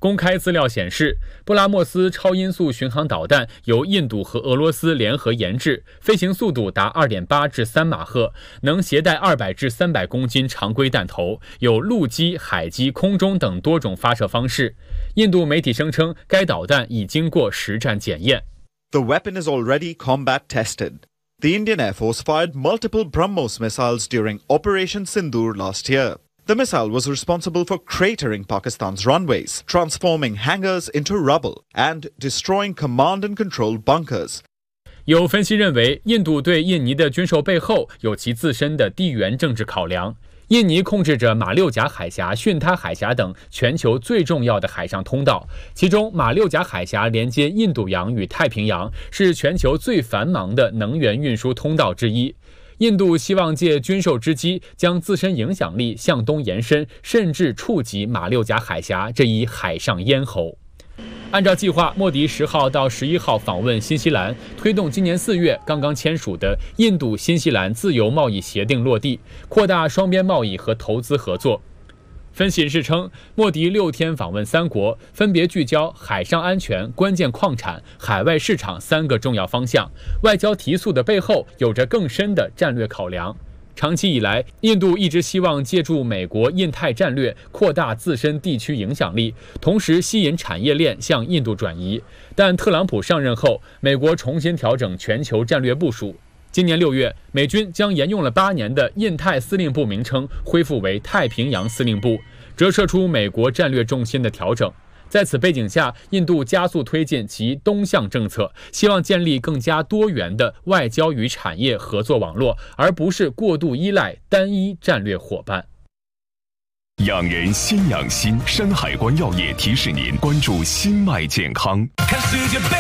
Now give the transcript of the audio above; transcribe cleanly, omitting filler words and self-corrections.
公开资料显示，布拉莫斯超音速巡航导弹由印度和俄罗斯联合研制，飞行速度达 2.8 至3马赫，能携带200至300公斤常规弹头，有陆基、海基、空中等多种发射方式。印度媒体声称，该导弹已经过实战检验。 The weapon is already combat tested. The Indian Air Force fired multiple BrahMos missiles during Operation Sindoor last year. The missile was responsible for cratering Pakistan's runways, transforming hangars into rubble, and destroying command and control bunkers. 有分析认为，印度对印尼的军售背后有其自身的地缘政治考量。印尼控制着马六甲海峡、巽他海峡等全球最重要的海上通道，其中马六甲海峡连接印度洋与太平洋，是全球最繁忙的能源运输通道之一。印度希望借军售之机，将自身影响力向东延伸，甚至触及马六甲海峡这一海上咽喉。按照计划，莫迪10号到11号访问新西兰，推动今年4月刚刚签署的印度新西兰自由贸易协定落地，扩大双边贸易和投资合作。分析人士称，莫迪6天访问3国，分别聚焦海上安全、关键矿产、海外市场3个重要方向。外交提速的背后，有着更深的战略考量。长期以来，印度一直希望借助美国印太战略扩大自身地区影响力，同时吸引产业链向印度转移。但特朗普上任后，美国重新调整全球战略部署。今年6月，美军将沿用了8年的印太司令部名称恢复为太平洋司令部，折射出美国战略重心的调整。在此背景下，印度加速推进其东向政策，希望建立更加多元的外交与产业合作网络，而不是过度依赖单一战略伙伴。 养人先养心，山海关药业提示您关注心脉健康。看世界杯。